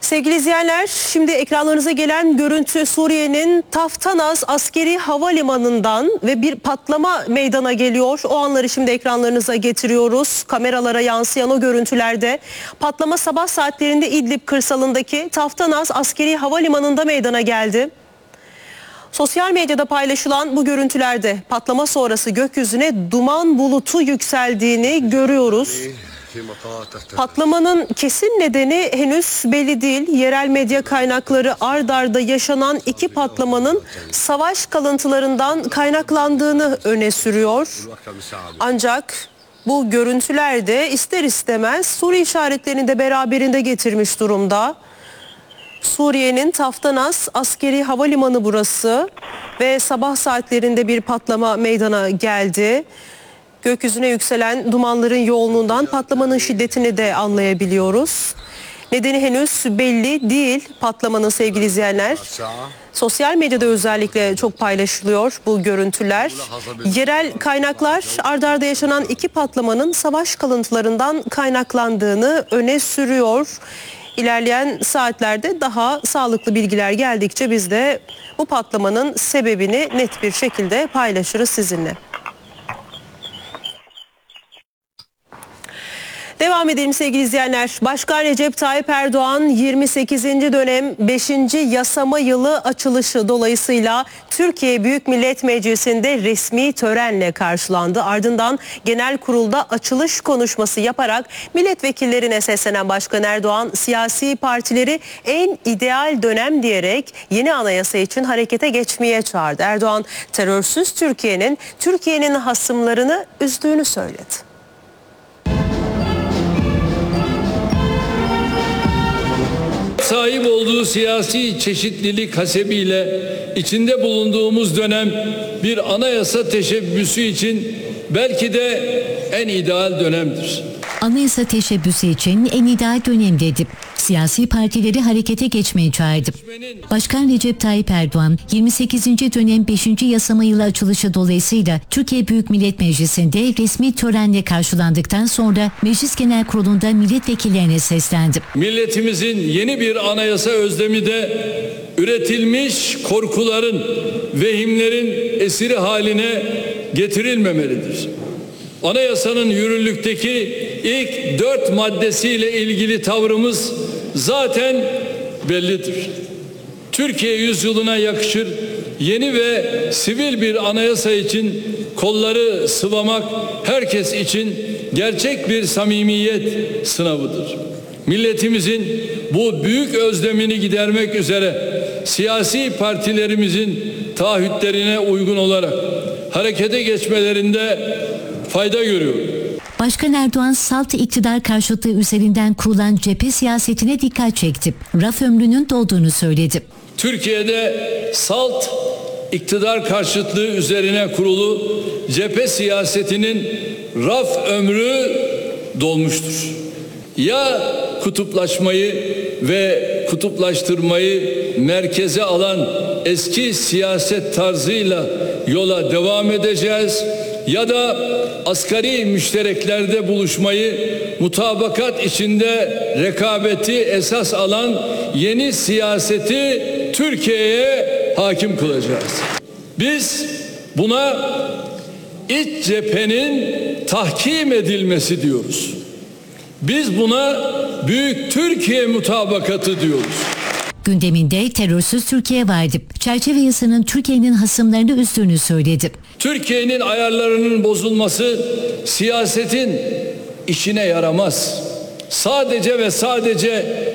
Sevgili izleyenler, şimdi ekranlarınıza gelen görüntü Suriye'nin Taftanaz askeri havalimanından ve bir patlama meydana geliyor. O anları şimdi ekranlarınıza getiriyoruz. Kameralara yansıyan o görüntülerde patlama sabah saatlerinde İdlib kırsalındaki Taftanaz askeri havalimanında meydana geldi. Sosyal medyada paylaşılan bu görüntülerde patlama sonrası gökyüzüne duman bulutu yükseldiğini görüyoruz. Patlamanın kesin nedeni henüz belli değil. Yerel medya kaynakları ard arda yaşanan iki patlamanın savaş kalıntılarından kaynaklandığını öne sürüyor. Ancak bu görüntüler de ister istemez soru işaretlerini de beraberinde getirmiş durumda. Suriye'nin Taftanaz askeri havalimanı burası ve sabah saatlerinde bir patlama meydana geldi. Gökyüzüne yükselen dumanların yoğunluğundan patlamanın şiddetini de anlayabiliyoruz. Nedeni henüz belli değil patlamanın sevgili izleyenler. Sosyal medyada özellikle çok paylaşılıyor bu görüntüler. Yerel kaynaklar ard arda yaşanan iki patlamanın savaş kalıntılarından kaynaklandığını öne sürüyor. İlerleyen saatlerde daha sağlıklı bilgiler geldikçe biz de bu patlamanın sebebini net bir şekilde paylaşırız sizinle. Devam edelim sevgili izleyenler. Başkan Recep Tayyip Erdoğan 28. dönem 5. yasama yılı açılışı dolayısıyla Türkiye Büyük Millet Meclisi'nde resmi törenle karşılandı. Ardından genel kurulda açılış konuşması yaparak milletvekillerine seslenen Başkan Erdoğan siyasi partileri en ideal dönem diyerek yeni anayasa için harekete geçmeye çağırdı. Erdoğan terörsüz Türkiye'nin hasımlarını üzdüğünü söyledi. Sahip olduğu siyasi çeşitlilik hasebiyle içinde bulunduğumuz dönem bir anayasa teşebbüsü için belki de en ideal dönemdir. Anayasa teşebbüsü için en ideal dönem dedi. Siyasi partileri harekete geçmeye çağırdı. Başkan Recep Tayyip Erdoğan 28. dönem 5. yasama yılı açılışı dolayısıyla Türkiye Büyük Millet Meclisi'nde resmi törenle karşılandıktan sonra Meclis Genel Kurulu'nda milletvekillerine seslendi. Milletimizin yeni bir anayasa özlemi de üretilmiş korkuların, vehimlerin esiri haline getirilmemelidir. Anayasanın yürürlükteki ilk 4 maddesiyle ilgili tavrımız zaten bellidir. Türkiye yüzyılına yakışır yeni ve sivil bir anayasa için kolları sıvamak herkes için gerçek bir samimiyet sınavıdır. Milletimizin bu büyük özlemini gidermek üzere siyasi partilerimizin taahhütlerine uygun olarak harekete geçmelerinde fayda görüyor. Başkan Erdoğan salt iktidar karşıtlığı üzerinden kurulan cephe siyasetine dikkat çekti. Raf ömrünün dolduğunu söyledi. Türkiye'de salt iktidar karşıtlığı üzerine kurulu cephe siyasetinin raf ömrü dolmuştur. Ya kutuplaşmayı ve kutuplaştırmayı merkeze alan eski siyaset tarzıyla yola devam edeceğiz ya da asgari müştereklerde buluşmayı, mutabakat içinde rekabeti esas alan yeni siyaseti Türkiye'ye hakim kılacağız. Biz buna iç cephenin tahkim edilmesi diyoruz. Biz buna Büyük Türkiye mutabakatı diyoruz. Gündeminde terörsüz Türkiye vardı. Çerçeve yasanın Türkiye'nin hasımlarını üzdüğünü söyledi. Türkiye'nin ayarlarının bozulması siyasetin işine yaramaz. Sadece ve sadece